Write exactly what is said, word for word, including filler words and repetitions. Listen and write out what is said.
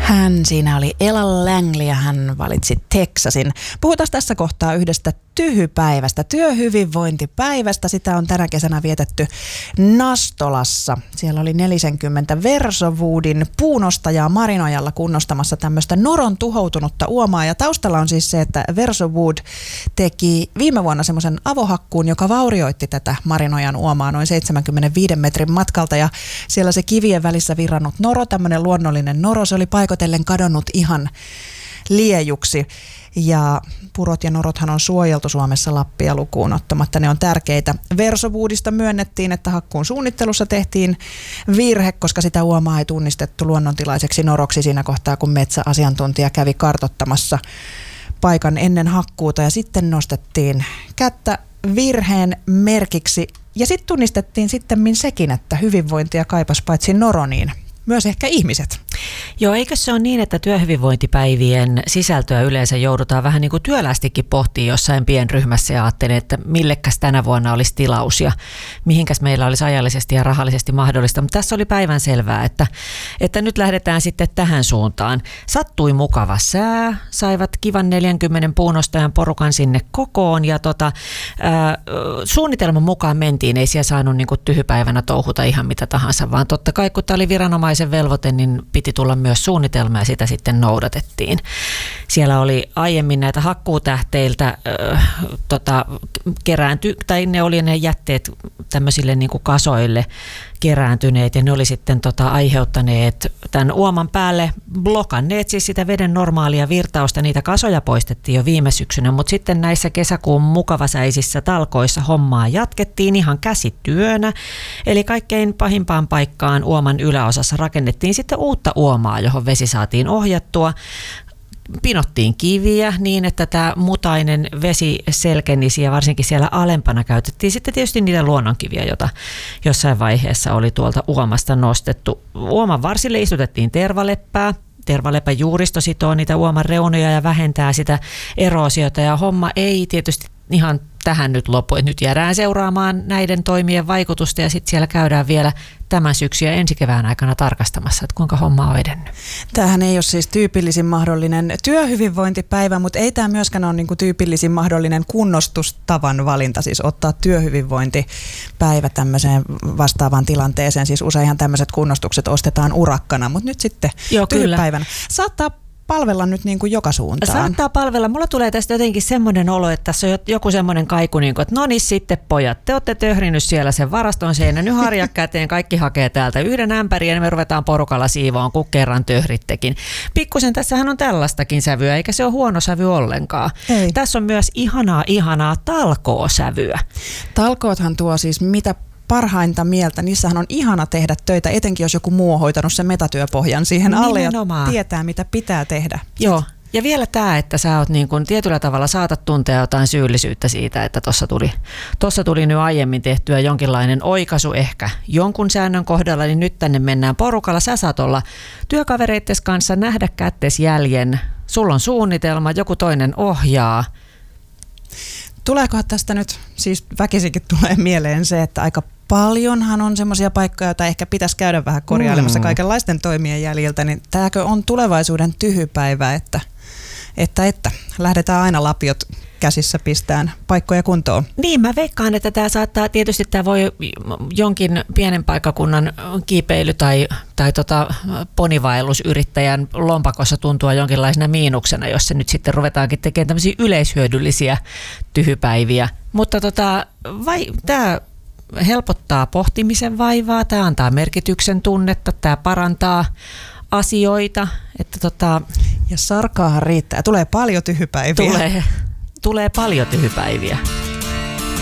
Hän siinä oli Ella Langley ja hän valitsi Texasin. Puhutaan tässä kohtaa yhdestä tyhypäivästä, työhyvinvointipäivästä. Sitä on tänä kesänä vietetty Nastolassa. Siellä oli neljäkymmentä Versowoodin puunostajaa Marinojalla kunnostamassa tämmöistä noron tuhoutunutta uomaa. Ja taustalla on siis se, että Versowood teki viime vuonna semmoisen avohakkuun, joka vaurioitti tätä Marinojan uomaa noin seitsemänkymmentäviisi metrin matkalta. Ja siellä se kivien välissä virrannut noro, tämmöinen luonnollinen noro, se oli paikotellen kadonnut ihan liejuksi. Ja purot ja norothan on suojeltu Suomessa Lappia lukuun ottamatta. Ne on tärkeitä. Versowoodista myönnettiin, että hakkuun suunnittelussa tehtiin virhe, koska sitä uomaa ei tunnistettu luonnontilaiseksi noroksi siinä kohtaa, kun metsäasiantuntija kävi kartoittamassa paikan ennen hakkuuta. Ja sitten nostettiin kättä virheen merkiksi. Ja sitten tunnistettiin sittemmin sekin, että hyvinvointia kaipas paitsi noroniin myös ehkä ihmiset. Joo, eikö se ole niin, että työhyvinvointipäivien sisältöä yleensä joudutaan vähän niin kuin työlästikin pohtimaan jossain pienryhmässä ja ajattelee, että millekäs tänä vuonna olisi tilaus ja mihinkäs meillä olisi ajallisesti ja rahallisesti mahdollista. Mutta tässä oli päivän selvää, että, että nyt lähdetään sitten tähän suuntaan. Sattui mukava sää, saivat kivan neljänkymmenen puunostajan porukan sinne kokoon ja tota, ää, suunnitelman mukaan mentiin. Ei siellä saanut niin kuin tyhypäivänä touhuta ihan mitä tahansa, vaan totta kai kun tämä oli viranomaisen velvoite, niin piti tulla myös suunnitelma ja sitä sitten noudatettiin. Siellä oli aiemmin näitä hakkuutähteiltä äh, tota, keräänty, tai ne oli ne jätteet tämmöisille niin kuin kasoille kerääntyneet ja ne oli sitten tota, aiheuttaneet tämän uoman päälle, blokanneet siis sitä veden normaalia virtausta. Niitä kasoja poistettiin jo viime syksynä, mutta sitten näissä kesäkuun mukavasäisissä talkoissa hommaa jatkettiin ihan käsityönä. Eli kaikkein pahimpaan paikkaan uoman yläosassa rakennettiin sitten uutta uomaa, johon vesi saatiin ohjattua. Pinottiin kiviä niin, että tämä mutainen vesi selkenisi ja varsinkin siellä alempana käytettiin sitten tietysti niitä luonnonkiviä, joita jossain vaiheessa oli tuolta uomasta nostettu. Uoman varsille istutettiin tervaleppää. Tervalepän juuristo sitoo niitä uoman reunoja ja vähentää sitä eroosiota ja homma ei tietysti ihan tähän nyt lopu. Nyt jäädään seuraamaan näiden toimien vaikutusta ja sitten siellä käydään vielä tämän syksyn ja ensi kevään aikana tarkastamassa, että kuinka homma on edennyt. Tämähän ei ole siis tyypillisin mahdollinen työhyvinvointipäivä, mutta ei tämä myöskään ole niinku tyypillisin mahdollinen kunnostustavan valinta, siis ottaa työhyvinvointipäivä tämmöiseen vastaavaan tilanteeseen. Siis useinhan tämmöiset kunnostukset ostetaan urakkana, mutta nyt sitten Joo, tyhjypäivänä. Saattaa palvella nyt niin kuin joka suuntaan. Saattaa palvella. Mulla tulee tästä jotenkin semmoinen olo, että tässä on joku semmoinen kaiku, niin kuin, että no niin sitten pojat, te olette töhrinyt siellä sen varaston seinän, nyt harja käteen, kaikki hakee täältä yhden ämpärin ja me ruvetaan porukalla siivoon, kun kerran töhrittekin. Pikkusen tässähän on tällaistakin sävyä, eikä se ole huono sävy ollenkaan. Ei. Tässä on myös ihanaa, ihanaa talkoosävyä. Talkoothan tuo siis mitä parhainta mieltä. Niissähän on ihana tehdä töitä, etenkin jos joku muu on hoitanut sen metatyöpohjan siihen alle ja tietää, mitä pitää tehdä. Joo. Ja vielä tämä, että sä oot niin kun tietyllä tavalla saatat tuntea jotain syyllisyyttä siitä, että tuossa tuli, tossa tuli nyt aiemmin tehtyä jonkinlainen oikaisu ehkä jonkun säännön kohdalla, niin nyt tänne mennään porukalla. Sä saat olla työkavereittes kanssa, nähdä kättes jäljen, sulla on suunnitelma, joku toinen ohjaa. Tuleekohan tästä nyt, siis väkisinkin tulee mieleen se, että aika paljonhan on semmoisia paikkoja, joita ehkä pitäisi käydä vähän korjailemassa mm. kaikenlaisten toimien jäljiltä, niin tämäkö on tulevaisuuden tyhypäivä, että, että, että lähdetään aina lapiot käsissä pistään paikkoja kuntoon. Niin, mä veikkaan, että tämä saattaa, tietysti tämä voi jonkin pienen paikkakunnan kiipeily tai, tai tota ponivaellusyrittäjän lompakossa tuntua jonkinlaisena miinuksena, jos se nyt sitten ruvetaankin tekemään tämmöisiä yleishyödyllisiä tyhypäiviä. Mutta tota, vai, tämä helpottaa pohtimisen vaivaa, tämä antaa merkityksen tunnetta, tämä parantaa asioita. Että tota, ja sarkaahan riittää. Tulee paljon tyhypäiviä. Tulee, tulee paljon tyhypäiviä.